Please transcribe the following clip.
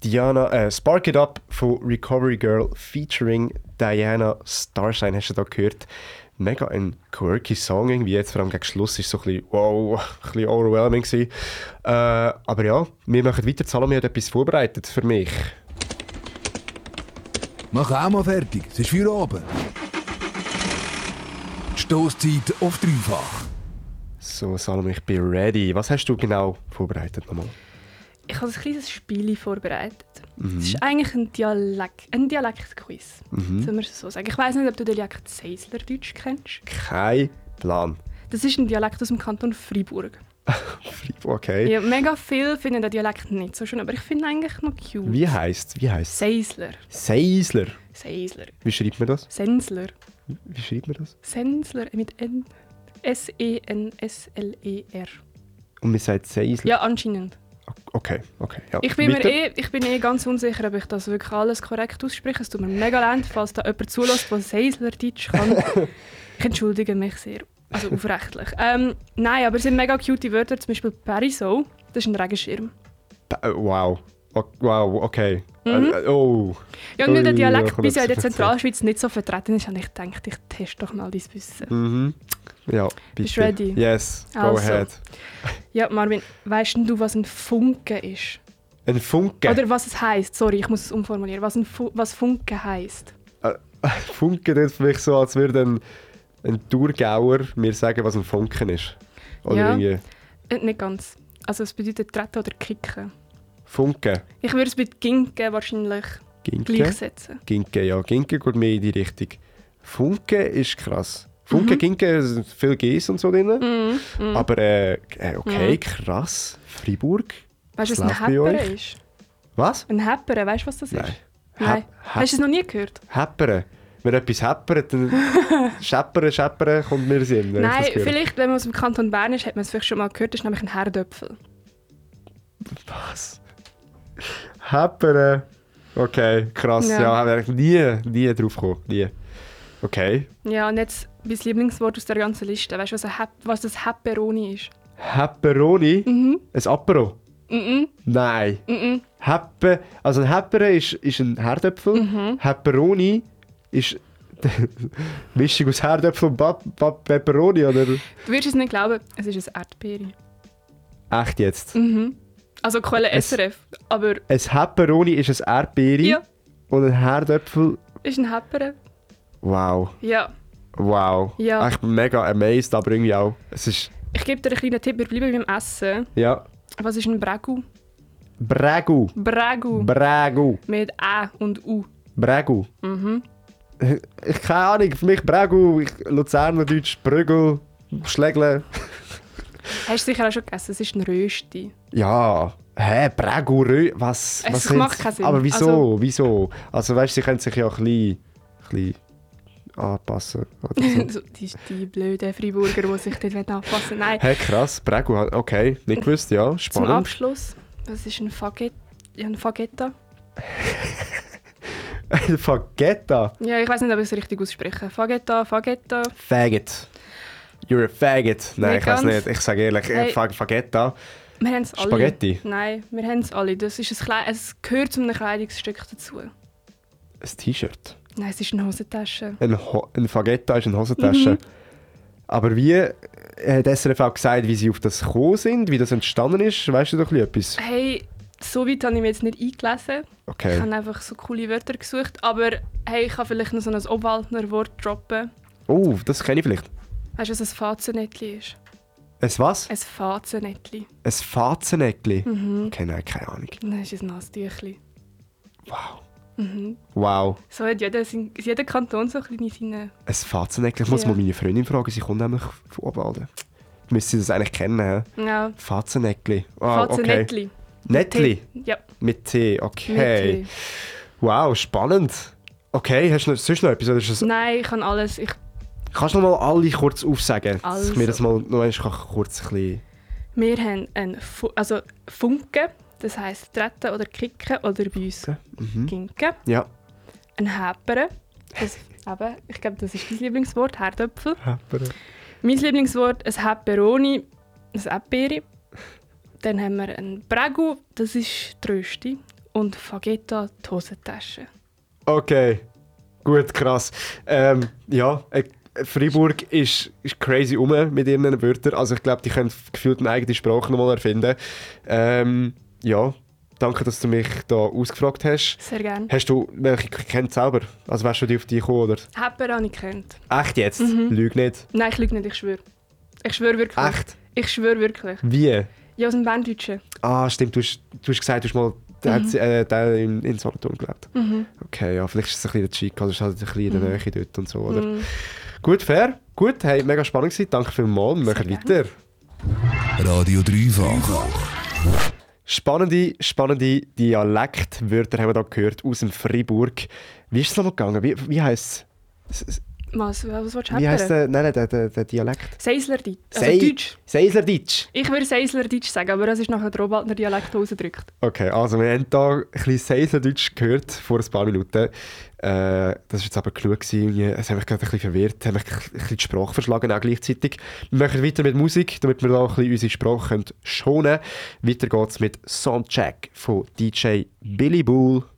Spark It Up von Recovery Girl featuring Diana Starshine, hast du da gehört? Mega ein quirky Song irgendwie, jetzt vor allem gegen Schluss ist so ein bisschen, wow, ein bisschen overwhelming gewesen. Aber ja, wir machen weiter. Salome hat etwas vorbereitet für mich. Mach auch mal fertig, es ist für oben. Stoßzeit auf dreifach. So, Salome, ich bin ready. Was hast du genau vorbereitet nochmal? Ich habe ein kleines Spiel vorbereitet. Es ist eigentlich ein Dialektquiz, soll man so sagen. Ich weiss nicht, ob du den Dialekt Seislerdeutsch kennst. Kein Plan. Das ist ein Dialekt aus dem Kanton Freiburg. Okay. Ja, mega viele finden den Dialekt nicht so schön, aber ich finde ihn eigentlich noch cute. Wie heisst es? Seisler. Seisler. Seisler. Wie schreibt man das? Sensler. Wie schreibt man das? Sensler mit N. S-E-N-S-L-E-R. Und man sagt Seisler? Ja, anscheinend. Okay. Ja. Ich bin mir ganz unsicher, ob ich das wirklich alles korrekt ausspreche. Es tut mir mega leid, falls da jemand zulässt, der Seislerdeutsch kann. Ich entschuldige mich sehr. Also aufrechtlich. Nein, aber es sind mega cute Wörter, zum Beispiel Parisou. Das ist ein Regenschirm. Wow, okay. Ja, und weil der Dialekt ja, bisher in der Zentralschweiz nicht so vertreten ist, habe ich gedacht, ich teste doch mal dein Wissen. Ja, bitte. Bist du ready? Yes, go Also. ahead. Ja, Marvin, weißt denn du, was ein Funke ist? Ein Funke? Oder was es heisst? Sorry, ich muss es umformulieren. Was Funke heisst? Funke, das ist für mich so, als würde ein Thurgauer mir sagen, was ein Funken ist. Oder Ja. irgendwie... Nicht ganz. Also es bedeutet treten oder kicken. Funke. Ich würde es mit Ginke wahrscheinlich gleichsetzen. Ginke, ja. Ginke geht mehr in die Richtung. Funke ist krass. Funke, Ginke, es sind viele Gs und so drin. Aber okay, krass. Freiburg. Weißt du, was Was ein läuft bei Häppere euch? ist? Was? Ein Häppere, weißt du, was das Nein. ist? Nein. Hast du es noch nie gehört? Häppere. Wenn etwas häppert, dann scheppern kommt mir in den Sinn. wenn ich Nein, das höre. vielleicht, wenn man aus dem Kanton Bern ist, hat man es vielleicht schon mal gehört. Das ist nämlich ein Herdöpfel. Was? Häppere. Okay, krass. Ja. Ja, habe ich nie drauf gekommen. Nie. Okay. Ja, und jetzt mein Lieblingswort aus der ganzen Liste. Weißt du, was das Häpperoni ist? Häpperoni? Ein Apero? Nein. Also ein Häppere ist ein Herdöpfel. Häpperoni ist die Mischung aus Herdöpfel und Pepperoni, oder? Du wirst es nicht glauben, es ist ein Erdbeere. Echt jetzt? Also Quelle SRF, aber Ein Häpperoni ist ein Erdbeere ja, und ein Herdöpfel... ist ein Häppere. Wow. Ja. Ich bin mega amazed, aber irgendwie auch. Es ist... Ich gebe dir einen kleinen Tipp, wir bleiben beim Essen. Ja. Was ist ein Bragu? Bragu. Bragu. Mit Ä und U. Bragu. Ich keine Ahnung, für mich Bragu, Luzernerdeutsch, Brügel, Schlägle. Hast du sicher auch schon gegessen, es ist ein Rösti. Ja. Bragu, was Es sind- macht keinen Sinn. Aber wieso? Also- Wieso? Also weißt du, sie können sich ja ein bisschen anpassen. Oder so. So, die blöden Freiburger, die sich dort anpassen wollen. Nein, Krass, Bragu, okay, nicht gewusst, ja, zum spannend. Abschluss, was ist ein Fagetta? Ja, ein Fagetta. Fagetta. Ja, ich weiß nicht, ob ich es richtig ausspreche. Fagetta. Faggot. You're a faggot. Nein, Nicht ich weiß ganz. nicht, ich sage ehrlich, Hey. Fagetta. Wir haben es alle. Spaghetti? Nein, wir haben es alle. Das ist es gehört zu einem Kleidungsstück dazu. Ein T-Shirt. Nein, es ist eine Hosentasche. Ein Fagetta ist eine Hosentasche. Aber wie hat SRF auch gesagt, wie sie auf das gekommen sind, wie das entstanden ist? Weißt du doch etwas? Hey, so weit habe ich mich jetzt nicht eingelesen. Ich Okay. habe einfach so coole Wörter gesucht. Aber hey, ich kann vielleicht noch so ein Obwaldner Wort droppen. Oh, das kenne ich vielleicht. Weißt du, was ein Fazenäckli ist? Ein was? Ein Fazenäckli. Ein Fazenäckli? Okay, nein, keine Ahnung. Nein, das ist ein Nasstüchli. Wow. So hat jeder Kanton so ein bisschen seine... Ein Fazenäckli? Ich muss Ja. mal meine Freundin fragen, sie kommt nämlich von Obwalden. Müsste sie das eigentlich kennen, hä? Ja, Fazenäckli. Wow, okay. Fazenäckli. Nettli? Ja, Mit T, mit okay. T. Wow, spannend. Okay, hast du sonst noch etwas? Oder ist das... Nein, ich kann alles. Kannst du noch mal alle kurz aufsagen? Dass ich mir das Also. mal noch einmal kurz ein bisschen... Wir haben einen Funken, das heisst treten oder kicken oder bei uns ginken. Ja. Ein Häpere, ich glaube, das ist dein Lieblingswort, Herdöpfel. Häppere. Mein Lieblingswort, ein Häpperoni, ein Äpperi. Dann haben wir ein Bragu, das ist Trösti. und Fagetta die Hosentasche. Okay, gut, krass. Freiburg ist crazy mit ihren Wörtern. Also ich glaube, die können gefühlt eine eigene Sprache nochmal erfinden. Danke, dass du mich da ausgefragt hast. Sehr gerne. Hast du welche gekannt selber? Also wärst du die auf die gekommen, oder? Hepper habe ich gekannt. Echt jetzt? Lüge nicht. Nein, ich lüge nicht, ich schwöre. Ich schwöre wirklich. Echt? Ich schwöre wirklich. Wie? Ja, aus dem Berndeutschen. Ah, stimmt. Du hast gesagt, du hast mal der in Solothurn gelebt. Okay, ja, vielleicht ist es ein bisschen der Cheek, also ist halt ein bisschen in der Nähe dort und so, oder? Gut, fair. Gut, hey, mega spannend gewesen. Danke vielmals. Wir machen weiter. Radio Dreifach. Spannende Dialektwörter haben wir da gehört aus dem Freiburg. Wie ist es nochmal gegangen? Wie heisst es? Was willst du Wie heisst heppern? der Dialekt? Seislerdeutsch. Also Deutsch. Seislerdeutsch. Ich würde Seislerdeutsch sagen, aber das ist nachher der Oberwaldner Dialekt, der rausdrückt. Okay, also wir haben hier ein bisschen Seislerdeutsch gehört vor ein paar Minuten. Das war jetzt aber genug gewesen. Es hat mich gerade ein bisschen verwirrt, es hat mich ein bisschen die Sprache verschlagen auch gleichzeitig. Wir machen weiter mit Musik, damit wir da ein bisschen unsere Sprache schonen können. Weiter geht's mit Soundcheck von DJ Billy Bull.